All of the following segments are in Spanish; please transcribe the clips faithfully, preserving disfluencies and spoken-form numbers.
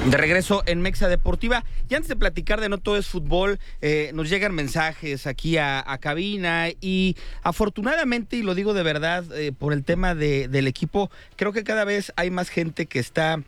De regreso en Mexa Deportiva, y antes de platicar de No Todo es Fútbol, eh, nos llegan mensajes aquí a, a cabina, y afortunadamente, y lo digo de verdad, eh, por el tema de, del equipo, creo que cada vez hay más gente que está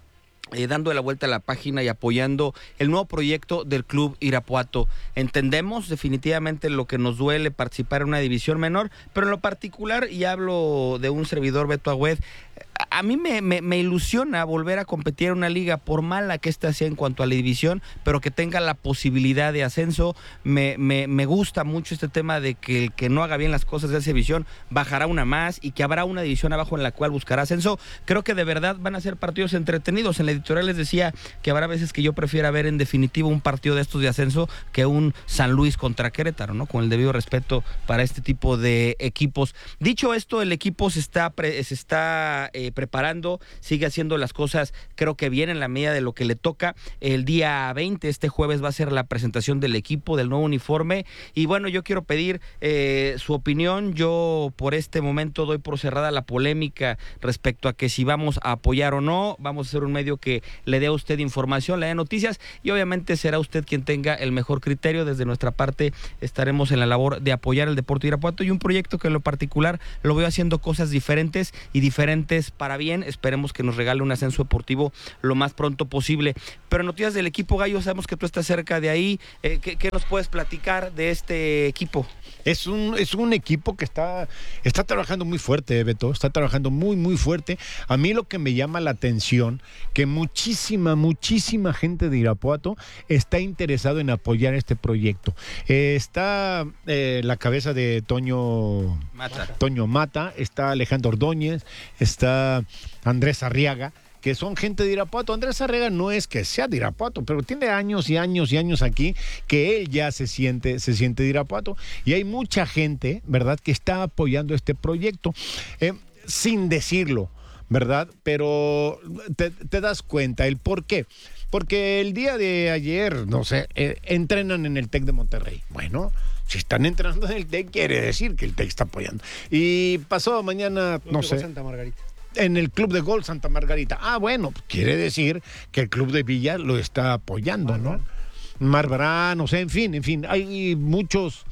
Eh, dando la vuelta a la página y apoyando el nuevo proyecto del Club Irapuato. Entendemos definitivamente lo que nos duele participar en una división menor, pero en lo particular, y hablo de un servidor, Beto Agüed, a mí me, me, me ilusiona volver a competir en una liga, por mala que ésta sea en cuanto a la división, pero que tenga la posibilidad de ascenso. Me, me, me gusta mucho este tema de que el que no haga bien las cosas de esa división bajará una más, y que habrá una división abajo en la cual buscará ascenso. Creo que de verdad van a ser partidos entretenidos. En la editorial les decía que habrá veces que yo prefiera ver en definitivo un partido de estos de ascenso que un San Luis contra Querétaro, ¿no? Con el debido respeto para este tipo de equipos. Dicho esto, el equipo se está, pre, se está eh, preparando, sigue haciendo las cosas, creo que bien, en la medida de lo que le toca. El día veinte, este jueves, va a ser la presentación del equipo, del nuevo uniforme, y bueno, yo quiero pedir eh, su opinión. Yo por este momento doy por cerrada la polémica respecto a que si vamos a apoyar o no. Vamos a hacer un medio que le dé a usted información, le dé noticias, y obviamente será usted quien tenga el mejor criterio. Desde nuestra parte estaremos en la labor de apoyar el Deportivo Irapuato, y un proyecto que en lo particular lo veo haciendo cosas diferentes y diferentes para bien. Esperemos que nos regale un ascenso deportivo lo más pronto posible. Pero noticias del equipo, Gallo, sabemos que tú estás cerca de ahí. Eh, ¿qué, ¿Qué nos puedes platicar de este equipo? Es un, es un equipo que está, está trabajando muy fuerte, Beto, está trabajando muy, muy fuerte. A mí lo que me llama la atención, que muchísima, muchísima gente de Irapuato está interesado en apoyar este proyecto. Eh, está eh, la cabeza de Toño Mata. Toño Mata, está Alejandro Ordóñez, está Andrés Arriaga, que son gente de Irapuato. Andrés Arriaga no es que sea de Irapuato, pero tiene años y años y años aquí, que él ya se siente, se siente de Irapuato, y hay mucha gente, ¿verdad?, que está apoyando este proyecto, eh, sin decirlo, ¿verdad? Pero te, te das cuenta el por qué. Porque el día de ayer, no sé, eh, entrenan en el TEC de Monterrey. Bueno, si están entrenando en el TEC, quiere decir que el TEC está apoyando. Y pasado mañana, no sé, Santa Margarita. En el Club de Golf Santa Margarita. Ah, bueno, quiere decir que el Club de Villa lo está apoyando, ¿no? Marbarán, o sea, en fin, en fin, hay muchos,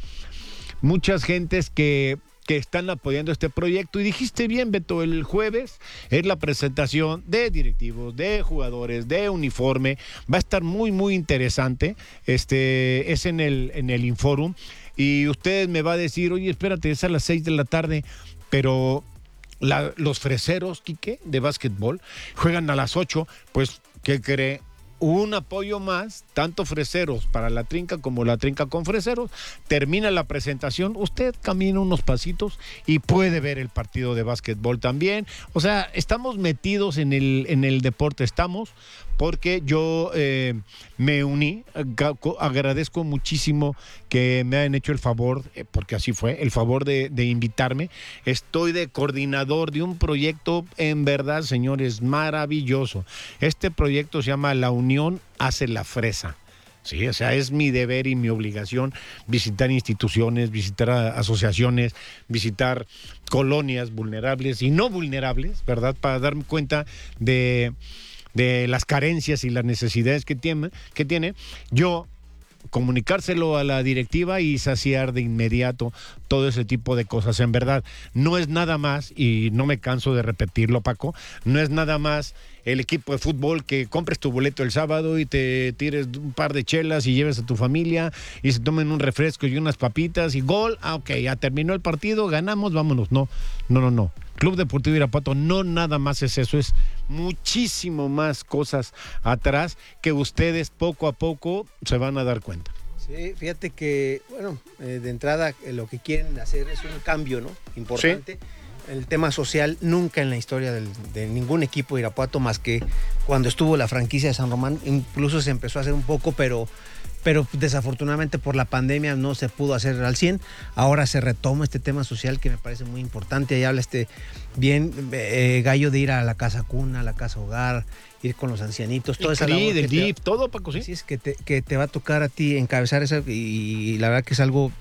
muchas gentes que, que están apoyando este proyecto. Y dijiste bien, Beto, el jueves es la presentación de directivos, de jugadores, de uniforme. Va a estar muy, muy interesante. Este, es en el, en el Inforum. Y usted me va a decir, oye, espérate, es a las seis de la tarde, pero La, los freseros, Quique, de básquetbol, juegan a las ocho, pues, ¿qué cree? Un apoyo más, tanto freseros para la trinca como la trinca con freseros. Termina la presentación, usted camina unos pasitos y puede ver el partido de básquetbol también. O sea, estamos metidos en el, en el deporte, estamos, porque yo eh, me uní, agradezco muchísimo que me hayan hecho el favor, eh, porque así fue, el favor de, de invitarme. Estoy de coordinador de un proyecto, en verdad, señores, maravilloso. Este proyecto se llama La Unión Hace la Fresa. Sí, o sea, es mi deber y mi obligación visitar instituciones, visitar a, asociaciones, visitar colonias vulnerables y no vulnerables, ¿verdad? Para darme cuenta de, de las carencias y las necesidades que tiene, que tiene. Yo comunicárselo a la directiva y saciar de inmediato todo ese tipo de cosas. En verdad, no es nada más, y no me canso de repetirlo, Paco, no es nada más el equipo de fútbol que compres tu boleto el sábado y te tires un par de chelas y lleves a tu familia y se tomen un refresco y unas papitas y gol. Ah, ok, ya terminó el partido, ganamos, vámonos. No, no, no, no. Club Deportivo Irapuato no nada más es eso, es muchísimo más cosas atrás que ustedes poco a poco se van a dar cuenta. Sí, fíjate que, bueno, eh, de entrada eh, lo que quieren hacer es un cambio, ¿no? Importante. Sí. El tema social nunca en la historia del, de ningún equipo de Irapuato, más que cuando estuvo la franquicia de San Román, incluso se empezó a hacer un poco, pero, pero desafortunadamente por la pandemia no se pudo hacer al cien. Ahora se retoma este tema social que me parece muy importante. Ahí habla este bien eh, Gallo de ir a la casa cuna, a la casa hogar, ir con los ancianitos, toda esa labor del D I F, todo, Paco, sí. Así es que te, que te va a tocar a ti encabezar eso, y, y la verdad que es algo,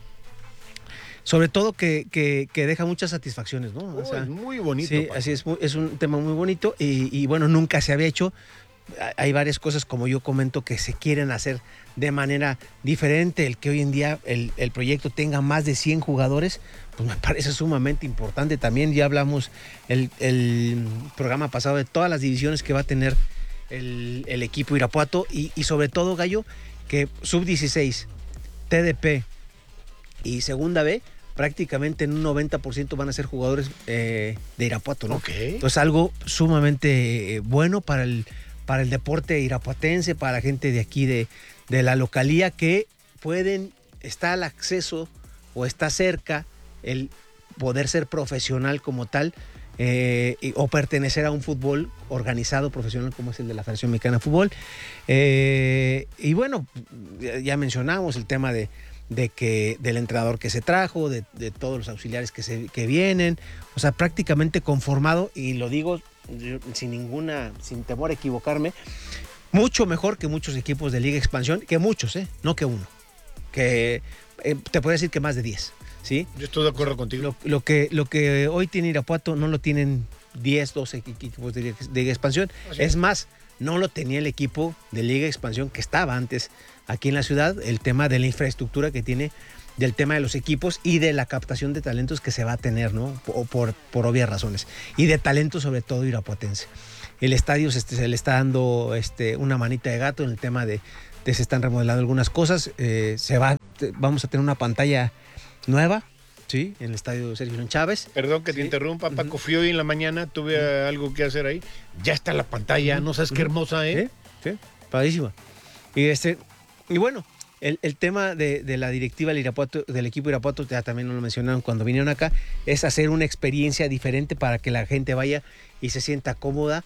sobre todo que, que, que deja muchas satisfacciones, ¿no? Oh, o sea, es muy bonito. Sí, Paco. Así es, es un tema muy bonito y, y bueno, nunca se había hecho. hay varias cosas, como yo comento, que se quieren hacer de manera diferente. El que hoy en día el, el proyecto tenga más de cien jugadores, pues me parece sumamente importante. También ya hablamos el, el programa pasado de todas las divisiones que va a tener el, el equipo Irapuato y, y sobre todo, Gallo, que sub dieciséis, T D P y Segunda B prácticamente en un noventa por ciento van a ser jugadores eh, de Irapuato, ¿no? Okay. Entonces algo sumamente eh, bueno para el, para el deporte irapuatense, para la gente de aquí de, de la localía, que pueden, está al acceso o está cerca el poder ser profesional como tal, eh, y, o pertenecer a un fútbol organizado profesional como es el de la Federación Mexicana de Fútbol. Eh, y bueno, ya mencionamos el tema de de que del entrenador que se trajo, de, de todos los auxiliares que, se, que vienen, o sea, prácticamente conformado, y lo digo yo, sin ninguna, sin temor a equivocarme, mucho mejor que muchos equipos de Liga Expansión, que muchos, ¿eh? No que uno, que eh, te podría decir que más de diez, ¿sí? Yo estoy de acuerdo contigo. Lo, lo, que, lo que hoy tiene Irapuato no lo tienen diez, doce equipos de Liga, de Liga Expansión, ¿Ah, sí? Es más, no lo tenía el equipo de Liga Expansión que estaba antes aquí en la ciudad, el tema de la infraestructura que tiene, del tema de los equipos y de la captación de talentos que se va a tener, ¿no? Por, por, por obvias razones. Y de talento sobre todo irapuatense. El estadio se, se le está dando este, una manita de gato en el tema de, de se están remodelando algunas cosas. Eh, se va, vamos a tener una pantalla nueva, ¿sí? En el estadio Sergio León Chávez. Perdón que te Sí. interrumpa, Paco. Uh-huh. Fui hoy en la mañana, tuve uh-huh. algo que hacer ahí. Ya está la pantalla, uh-huh. no sabes qué hermosa, ¿eh? Sí, sí, padrísima. Y este... Y bueno, el, el tema de, de la directiva del, Irapuato, del equipo Irapuato, ya también lo mencionaron cuando vinieron acá, es hacer una experiencia diferente para que la gente vaya y se sienta cómoda.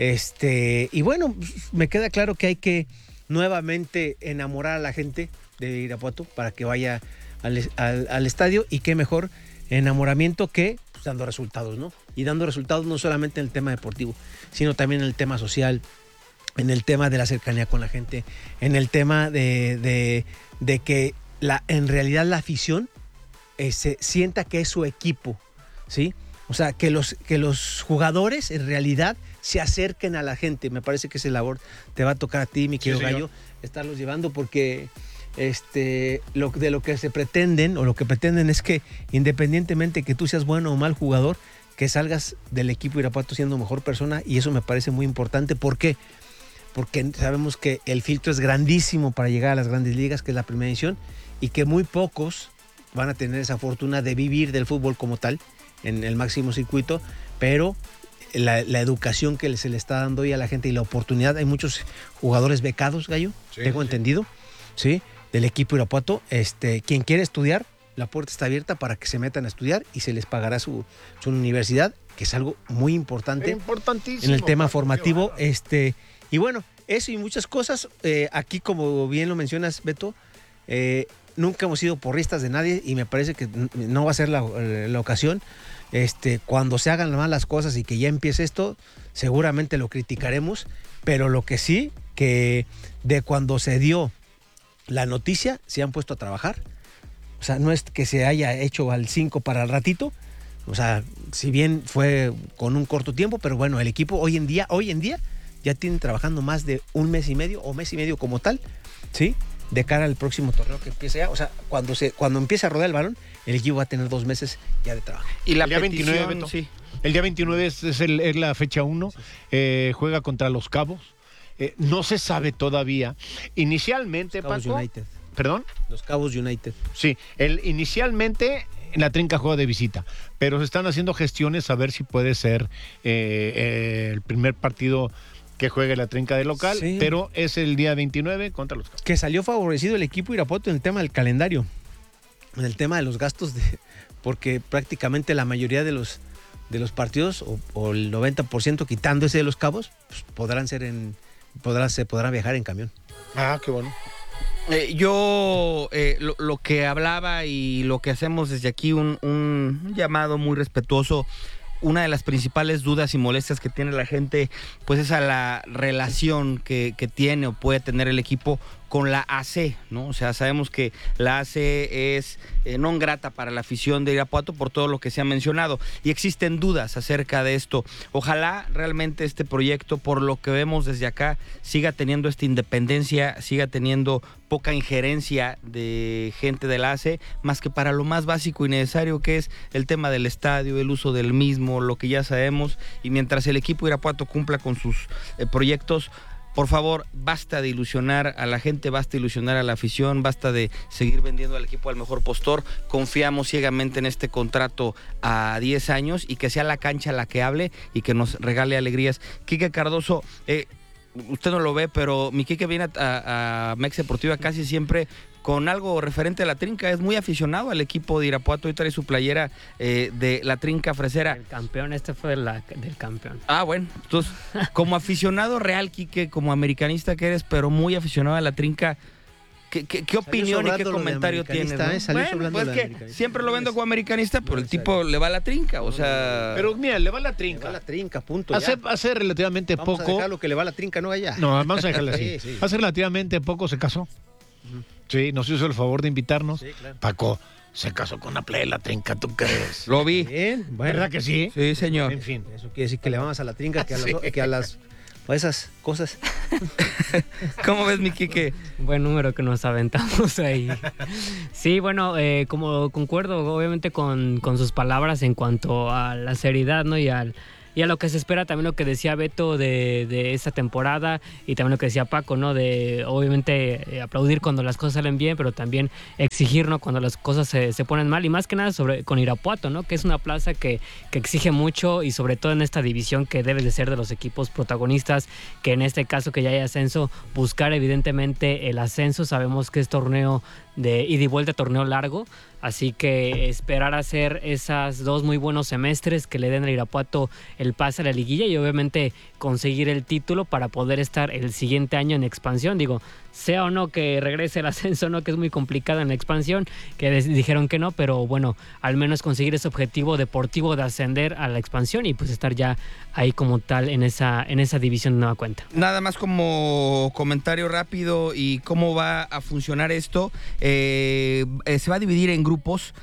Este, y bueno, me queda claro que hay que nuevamente enamorar a la gente de Irapuato para que vaya al, al, al estadio, y qué mejor enamoramiento que pues, dando resultados, ¿no? Y dando resultados no solamente en el tema deportivo, sino también en el tema social, en el tema de la cercanía con la gente, en el tema de, de, de que la, en realidad la afición eh, se sienta que es su equipo, ¿sí? O sea, que los, que los jugadores en realidad se acerquen a la gente. Me parece que esa labor te va a tocar a ti, mi querido sí, Gallo, estarlos llevando, porque este, lo, de lo que se pretenden, o lo que pretenden es que independientemente que tú seas bueno o mal jugador, que salgas del equipo Irapuato siendo mejor persona, y eso me parece muy importante. ¿Por qué? Porque sabemos que el filtro es grandísimo para llegar a las grandes ligas, que es la primera edición, y que muy pocos van a tener esa fortuna de vivir del fútbol como tal, en el máximo circuito, pero la, la educación que se le está dando hoy a la gente y la oportunidad, hay muchos jugadores becados, Gallo, sí, tengo sí. entendido, ¿sí? Del equipo Irapuato, este, quien quiere estudiar, la puerta está abierta para que se metan a estudiar y se les pagará su, su universidad, que es algo muy importante importantísimo en el tema Paco, formativo, este... Y bueno, eso y muchas cosas. Eh, aquí, como bien lo mencionas, Beto, eh, nunca hemos sido porristas de nadie, y me parece que no va a ser la, la ocasión. Este, cuando se hagan mal las cosas y que ya empiece esto, seguramente lo criticaremos, pero lo que sí, que de cuando se dio la noticia, se han puesto a trabajar. O sea, no es que se haya hecho al cinco para el ratito. O sea, si bien fue con un corto tiempo, pero bueno, el equipo hoy en día, hoy en día, ya tienen trabajando más de un mes y medio o mes y medio como tal, ¿sí? De cara al próximo torneo que empiece ya. O sea, cuando se cuando empiece a rodar el balón, el equipo va a tener dos meses ya de trabajo. Y la el día petición, veintinueve, Beto. Sí. El día veintinueve es, es, el, es la fecha uno, sí. eh, juega contra Los Cabos. Eh, no se sabe todavía. Inicialmente, Los Cabos Paco, United. ¿Perdón? Los Cabos United. Sí, el, inicialmente... la Trinca juega de visita, pero se están haciendo gestiones a ver si puede ser eh, eh, el primer partido que juegue la Trinca de local, sí. pero es el día veintinueve contra los Cabos. Que salió favorecido el equipo Irapuato en el tema del calendario, en el tema de los gastos, de, porque prácticamente la mayoría de los, de los partidos, o, o el noventa por ciento quitando ese de los Cabos, pues podrán ser en, podrán, se podrán viajar en camión. Ah, qué bueno. Eh, yo eh, lo, lo que hablaba y lo que hacemos desde aquí, un, un llamado muy respetuoso. Una de las principales dudas y molestias que tiene la gente, pues es a la relación que, que tiene o puede tener el equipo con la A C, ¿no? O sea, sabemos que la A C es eh, non grata para la afición de Irapuato por todo lo que se ha mencionado y existen dudas acerca de esto. Ojalá realmente este proyecto, por lo que vemos desde acá, siga teniendo esta independencia, siga teniendo poca injerencia de gente de la A C, más que para lo más básico y necesario que es el tema del estadio, el uso del mismo, lo que ya sabemos, y mientras el equipo Irapuato cumpla con sus eh, proyectos, por favor, basta de ilusionar a la gente, basta de ilusionar a la afición, basta de seguir vendiendo al equipo al mejor postor. Confiamos ciegamente en este contrato a diez años y que sea la cancha la que hable y que nos regale alegrías. Quique Cardoso, eh, usted no lo ve, pero mi Quique viene a, a, a Mex Deportiva casi siempre con algo referente a la trinca. Es muy aficionado al equipo de Irapuato. Hoy trae su playera eh, de la trinca fresera. El campeón, este fue la, del campeón. Ah, bueno. Entonces, como aficionado real, Quique, como americanista que eres, pero muy aficionado a la trinca, ¿qué, qué, qué opinión y qué comentario tienes? ¿No? ¿eh? Bueno, pues que siempre lo vendo como americanista, pero el tipo le va a la trinca, o sea... Pero mira, le va la trinca. Le va la trinca, punto. Hace, hace relativamente vamos poco... a dejar lo que le va a la trinca, no allá. No, vamos a dejarle así. Sí, sí. Hace relativamente poco se casó. Uh-huh. Sí, nos hizo el favor de invitarnos. Sí, claro. Paco se casó con la playa de la trinca, ¿tú crees? Lo vi. Bien, bueno. ¿Verdad que sí? Sí, señor. En fin. Eso quiere decir que le vamos a la trinca, que a, sí. las, que a las... a esas cosas. ¿Cómo ves, mi Quique? Buen número que nos aventamos ahí. Sí, bueno, eh, como concuerdo obviamente con, con sus palabras en cuanto a la seriedad, ¿no? Y al y a lo que se espera, también lo que decía Beto de, de esta temporada y también lo que decía Paco, ¿no? De obviamente eh, aplaudir cuando las cosas salen bien, pero también exigir, ¿no? Cuando las cosas se, se ponen mal, y más que nada sobre con Irapuato, ¿no? Que es una plaza que, que exige mucho, y sobre todo en esta división que debe de ser de los equipos protagonistas, que en este caso que ya hay ascenso, buscar evidentemente el ascenso. Sabemos que es torneo de ida y vuelta, torneo largo, así que esperar hacer esas dos muy buenos semestres que le den al Irapuato el pase a la liguilla y obviamente conseguir el título para poder estar el siguiente año en expansión. Digo, sea o no que regrese el ascenso, no, que es muy complicado en la expansión, que dijeron que no, pero bueno, al menos conseguir ese objetivo deportivo de ascender a la expansión y pues estar ya ahí como tal en esa, en esa división de nueva cuenta. Nada más como comentario rápido y cómo va a funcionar esto. Eh, eh, se va a dividir en grupos.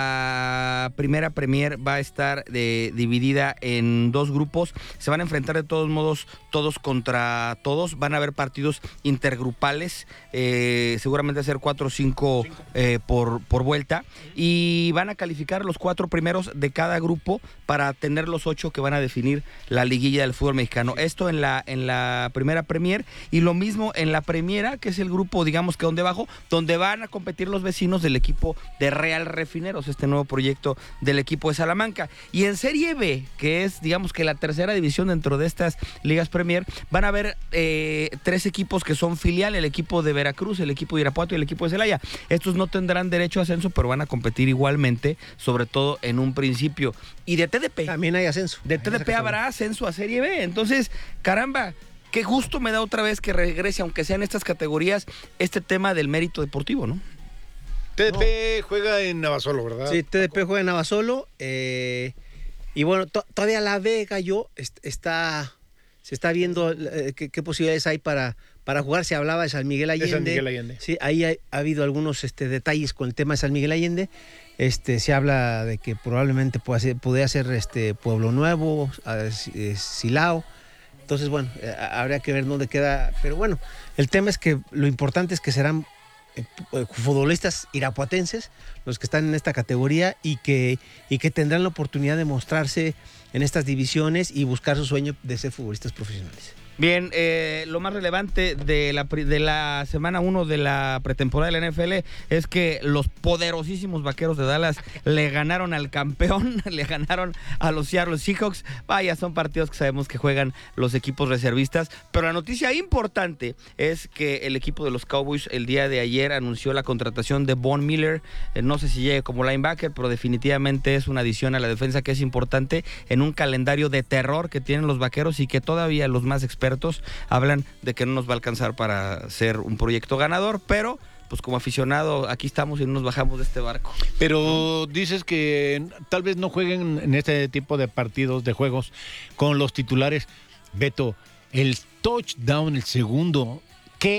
La primera Premier va a estar de, dividida en dos grupos. Se van a enfrentar de todos modos todos contra todos. Van a haber partidos intergrupales, eh, seguramente ser cuatro o cinco eh, por, por vuelta, y van a calificar los cuatro primeros de cada grupo para tener los ocho que van a definir la liguilla del fútbol mexicano. Esto en la, en la primera Premier, y lo mismo en la Premiera, que es el grupo, digamos que donde abajo, donde van a competir los vecinos del equipo de Real Refineros, este nuevo proyecto del equipo de Salamanca. Y en Serie B, que es digamos que la tercera división dentro de estas ligas Premier, van a haber eh, tres equipos que son filial, el equipo de Veracruz, el equipo de Irapuato y el equipo de Celaya. Estos no tendrán derecho a ascenso, pero van a competir igualmente, sobre todo en un principio. Y de T D P. También hay ascenso. De T D P habrá ascenso a Serie B. Entonces, caramba, qué gusto me da otra vez que regrese, aunque sea en estas categorías, este tema del mérito deportivo, ¿no? T D P no. juega en Navasolo, ¿verdad? Sí, T D P juega en Navasolo. Eh, y bueno, to- todavía La Vega, yo, est- está, se está viendo eh, qué, qué posibilidades hay para, para jugar. Se hablaba de San Miguel Allende. De San Miguel Allende. Sí, ahí ha, ha habido algunos este, detalles con el tema de San Miguel Allende. Este, se habla de que probablemente pueda ser, podría ser este, Pueblo Nuevo, eh, Silao. Entonces, bueno, eh, habría que ver dónde queda. Pero bueno, el tema es que lo importante es que serán futbolistas irapuatenses los que están en esta categoría y que, y que tendrán la oportunidad de mostrarse en estas divisiones y buscar su sueño de ser futbolistas profesionales. Bien, eh, lo más relevante de la, de la semana uno de la pretemporada de la N F L es que los poderosísimos Vaqueros de Dallas le ganaron al campeón, le ganaron a los Seattle Seahawks. Vaya, son partidos que sabemos que juegan los equipos reservistas, pero la noticia importante es que el equipo de los Cowboys el día de ayer anunció la contratación de Von Miller. Eh, no sé si llegue como linebacker, pero definitivamente es una adición a la defensa que es importante en un calendario de terror que tienen los Vaqueros y que todavía los más expertos hablan de que no nos va a alcanzar para ser un proyecto ganador, pero pues como aficionado aquí estamos y no nos bajamos de este barco. Pero dices que tal vez no jueguen en este tipo de partidos, de juegos, con los titulares. Beto, el touchdown, el segundo, ¿qué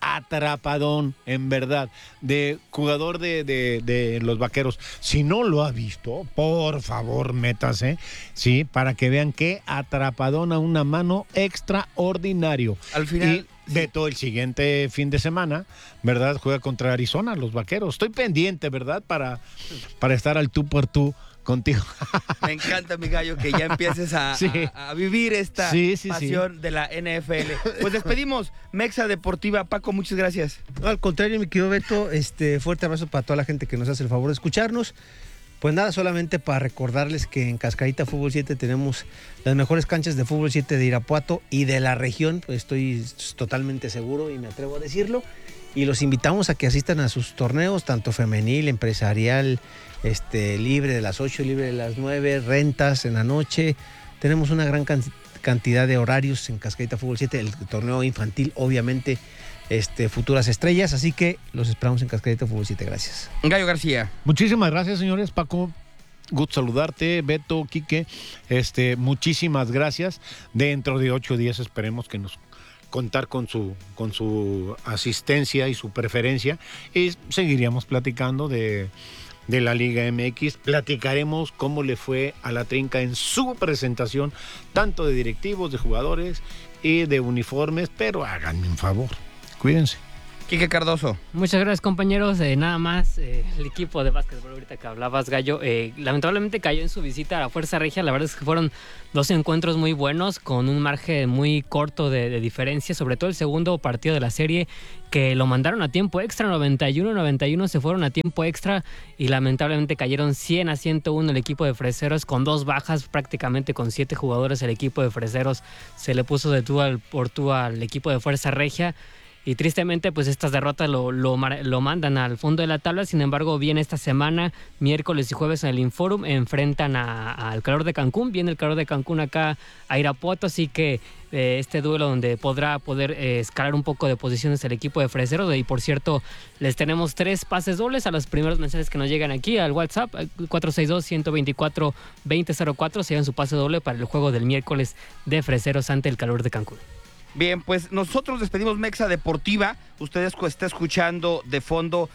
atrapadón, en verdad, de jugador de, de, de los Vaqueros. Si no lo ha visto, por favor, métase, sí, para que vean qué atrapadón a una mano extraordinario. Al final... Y Beto, el siguiente fin de semana, ¿verdad? Juega contra Arizona, los Vaqueros. Estoy pendiente, ¿verdad? Para, para estar al tú por tú contigo. Me encanta, mi gallo, que ya empieces a, Sí. a, a vivir esta Sí, sí, pasión sí. de la N F L. Pues despedimos Mexa Deportiva. Paco, muchas gracias. No, al contrario, mi querido Beto, este, fuerte abrazo para toda la gente que nos hace el favor de escucharnos. Pues nada, solamente para recordarles que en Cascarita Fútbol siete tenemos las mejores canchas de Fútbol siete de Irapuato y de la región, pues estoy totalmente seguro y me atrevo a decirlo. Y los invitamos a que asistan a sus torneos, tanto femenil, empresarial, este, libre de las ocho, libre de las nueve, rentas en la noche. Tenemos una gran can- cantidad de horarios en Cascarita Fútbol siete, el torneo infantil, obviamente, este, futuras estrellas, así que los esperamos en Cascarita Fútbol siete. Gracias. Gallo García. Muchísimas gracias, señores. Paco, gusto saludarte. Beto, Quique, este, muchísimas gracias. Dentro de ocho días esperemos que nos contar con su, con su asistencia y su preferencia y seguiríamos platicando de, de la Liga M X. Platicaremos cómo le fue a la Trinca en su presentación, tanto de directivos, de jugadores y de uniformes, pero háganme un favor, cuídense. Quique Cardoso. Muchas gracias, compañeros. Eh, nada más, eh, el equipo de básquetbol, ahorita que hablabas, Gallo, eh, lamentablemente cayó en su visita a la Fuerza Regia. La verdad es que fueron dos encuentros muy buenos, con un margen muy corto de, de diferencia, sobre todo el segundo partido de la serie, que lo mandaron a tiempo extra, noventa y uno noventa y uno se fueron a tiempo extra y lamentablemente cayeron cien a ciento uno el equipo de Freseros, con dos bajas, prácticamente con siete jugadores. El equipo de Freseros se le puso de tú al, por tú al equipo de Fuerza Regia. Y tristemente, pues estas derrotas lo, lo, lo mandan al fondo de la tabla. Sin embargo, viene esta semana, miércoles y jueves en el Inforum, enfrentan al Calor de Cancún. Viene el Calor de Cancún acá a Irapuato, así que eh, este duelo donde podrá poder eh, escalar un poco de posiciones el equipo de Freseros. Y por cierto, les tenemos tres pases dobles a los primeros mensajes que nos llegan aquí al WhatsApp, cuatro seis dos, uno dos cuatro, dos cero cero cuatro. Se llevan su pase doble para el juego del miércoles de Freseros ante el Calor de Cancún. Bien, pues nosotros despedimos Mexa Deportiva. Ustedes están escuchando de fondo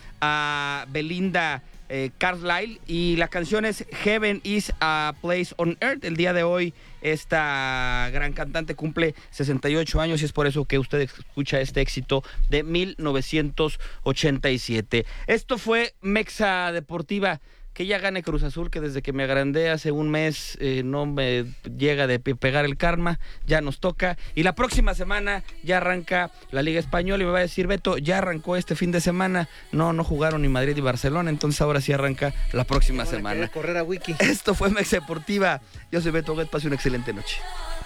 a Belinda eh, Carlisle y la canción es Heaven is a Place on Earth. El día de hoy esta gran cantante cumple sesenta y ocho años y es por eso que usted escucha este éxito de mil novecientos ochenta y siete. Esto fue Mexa Deportiva. Que ya gane Cruz Azul, que desde que me agrandé hace un mes eh, no me llega de pegar el karma, ya nos toca. Y la próxima semana ya arranca la Liga Española y me va a decir, Beto, ya arrancó este fin de semana. No, no jugaron ni Madrid ni Barcelona, entonces ahora sí arranca la próxima semana. Correr a Wiki. Esto fue Mexa Deportiva. Yo soy Beto Guet, pase una excelente noche.